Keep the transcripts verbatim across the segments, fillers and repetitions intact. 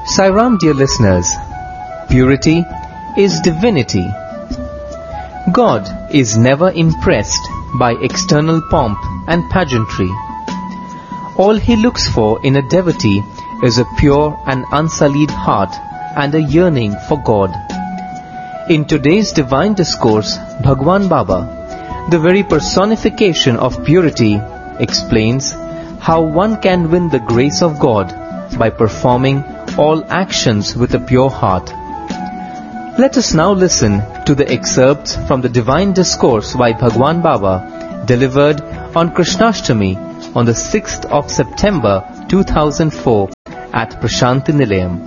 Sairam, dear listeners, purity is divinity. God is never impressed by external pomp and pageantry. All he looks for in a devotee is a pure and unsullied heart and a yearning for God. In today's divine discourse, Bhagwan Baba, the very personification of purity, explains how one can win the grace of God by performing all actions with a pure heart. Let us now listen to the excerpts from the divine discourse by Bhagwan Baba delivered on Krishnashtami on the sixth of September two thousand four at Prashanti Nilayam.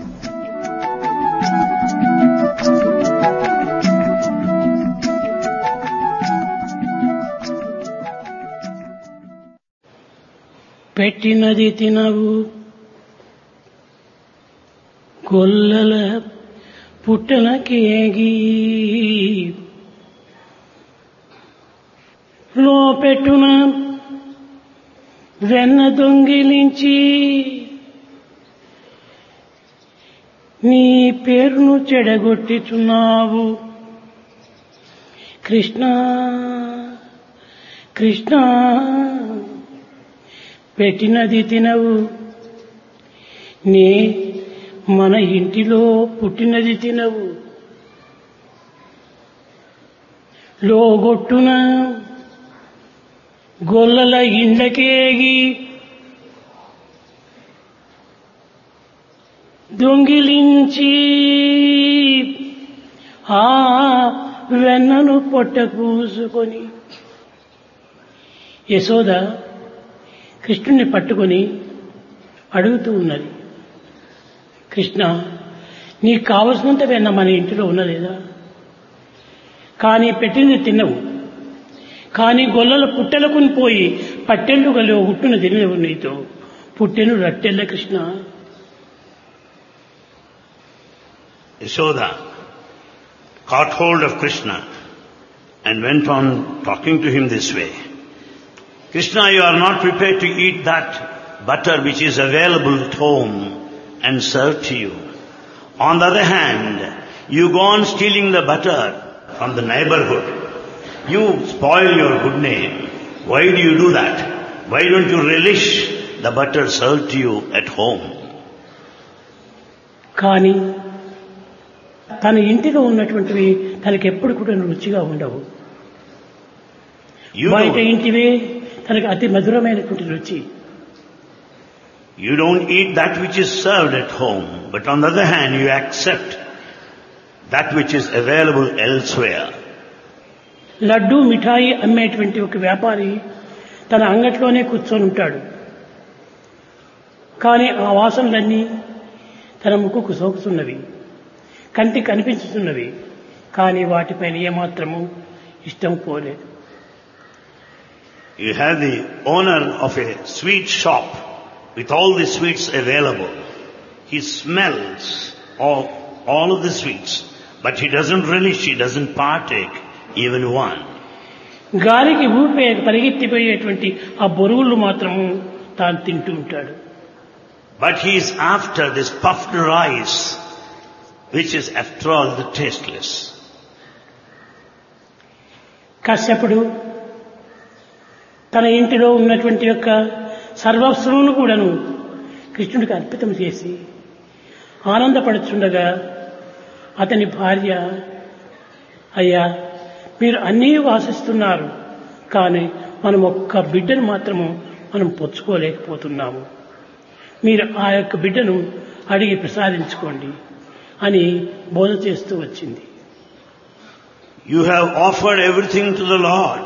పెట్టినది తినవు గొల్లల పుట్టనకేగి లోపెట్టున వెన్న దొంగిలించి నీ పేరును చెడగొట్టుచున్నావు కృష్ణ కృష్ణ పెట్టినది తినవు నే మన ఇంటిలో పుట్టినది తినవు లోగొట్టున గొల్లల ఇండ్లకేగి దొంగిలించి ఆ వెన్నను పొట్ట కూసుకొని యశోద కృష్ణుని పట్టుకొని అడుగుతూ ఉన్నది, కృష్ణ నీకు కావలసినంత వెన్న మన ఇంటిలో ఉన్నలేదా? కానీ పెట్టింది తిన్నవు, కానీ గొల్లల పుట్టెలకు పోయి పట్టెళ్ళు గలో హుట్టును తినవు, నీతో పుట్టెను రట్టెళ్ళ Krishna. Yashoda caught hold of Krishna and went on talking to him this way. Krishna, you are not prepared to eat that butter which is available at home and served to you. On the other hand, you go on stealing the butter from the neighborhood. You spoil your good name. Why do you do that? Why don't you relish the butter served to you at home? కానీ తన ఇంటిలో ఉన్నటువంటివి తనకి ఎప్పుడు కూడా రుచిగా ఉండవు. బయట ఇంటివే తనకి అతి మధురమైనటువంటి రుచి. You don't eat that which is served at home, but on the other hand you accept that which is available elsewhere. Laddu మిఠాయి అమ్మేటువంటి ఒక వ్యాపారి తన అంగట్లోనే కూర్చొని ఉంటాడు. కానీ ఆ వాసనలన్నీ తన ముక్కుకు సోకుతున్నవి, కంటికి కనిపించుతున్నవి, కానీ వాటిపైన ఏమాత్రము ఇష్టం పోలేదు. You have the owner of a sweet shop with all the sweets available. He smells all, all of the sweets, but he doesn't relish, he doesn't partake even one. గాలికి ఊపే పరిగెత్తిపోయేటువంటి ఆ బొరుగులు మాత్రము తాను తింటూ ఉంటాడు. But he is after this puffed rice, which is after all the tasteless. కశ్యపుడు తన ఇంటిలో ఉన్నటువంటి యొక్క సర్వస్వమును కూడాను కృష్ణుడికి అర్పితం చేసి ఆనందపడుచుండగా అతని భార్య, అయ్యా మీరు అన్నీ వాసిస్తున్నారు, కానీ మనం ఒక్క బిడ్డను మాత్రము మనం పొచ్చుకోలేకపోతున్నాము, మీరు ఆ యొక్క బిడ్డను అడిగి ప్రసాదించుకోండి అని బోధ చేస్తూ వచ్చింది. You have offered everything to the Lord,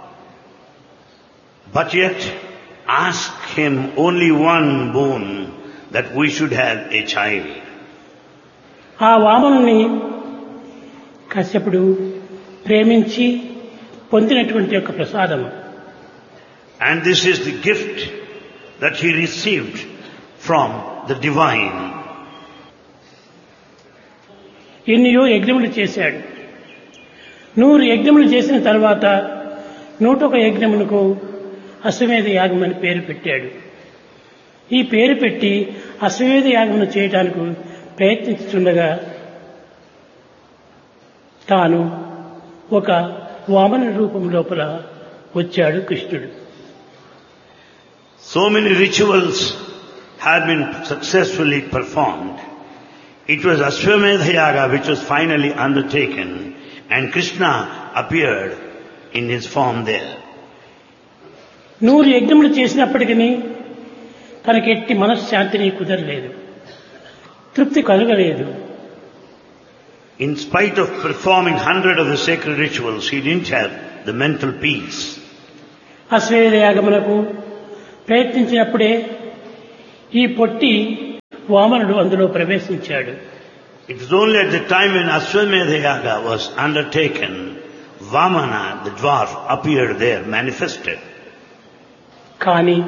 but yet ask him only one boon, that we should have a child. ఆ వామనుని కశ్యపుడు ప్రేమించి పొందినటువంటి యొక్క ప్రసాదము. And this is the gift that he received from the divine. ఎన్నో యజ్ఞములు చేశాడు. నూరు యజ్ఞములు చేసిన తర్వాత నూటొక యజ్ఞములకు అశ్వమేధ యాగం అని పేరు పెట్టాడు. ఈ పేరు పెట్టి అశ్వమేధ యాగమును చేయడానికి ప్రయత్నిస్తుండగా తాను ఒక వామన రూపం లోపల వచ్చాడు కృష్ణుడు. So many rituals had been successfully performed. It was Ashwamedha Yaga which was finally undertaken, and Krishna appeared in his form there. నూరు యజ్ఞములు చేసినప్పటికీ తనకి ఎట్టి మనశ్శాంతిని కుదరలేదు, తృప్తి కలగలేదు. In spite of performing hundred of the sacred rituals, he didn't have the mental peace. అశ్వమేధ యాగమునకు ప్రయత్నించినప్పుడే ఈ పొట్టి వామనుడు అందులో ప్రవేశించాడు. It was only at the time when Ashwamedha Yaga was undertaken, Vamana, the dwarf, appeared there, manifested. కానీ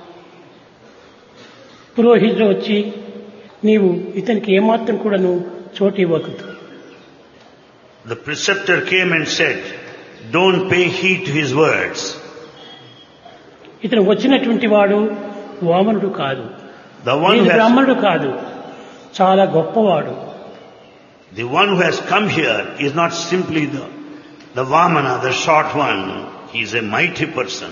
పురోహితుడు వచ్చి నీవు ఇతనికి ఏమాత్రం కూడా నువ్వు చోటు ఇవ్వకూడదు. The preceptor came and said, don't pay heed to his words. ఇతను వచ్చినటువంటి వాడు వామనుడు కాదు, The one who has, బ్రాహ్మణుడు కాదు, చాలా గొప్పవాడు. the one who has come here is not simply the, the Vamana, the short one. He is a mighty person.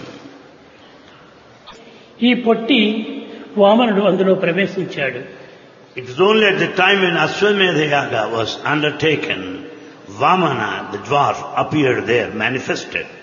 ఈ పొట్టి వామనుడు అందులో ప్రవేశించాడు. It was only at the time when Ashwamedha Yaga was undertaken, Vamana, the dwarf, appeared there, manifested.